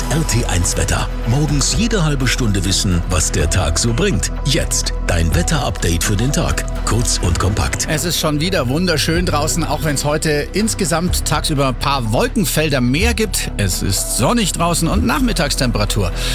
RT1 Wetter. Morgens jede halbe Stunde wissen, was der Tag so bringt. Jetzt dein Wetterupdate für den Tag. Kurz und kompakt. Es ist schon wieder wunderschön draußen, auch wenn es heute insgesamt tagsüber ein paar Wolkenfelder mehr gibt. Es ist sonnig draußen und Nachmittagstemperatur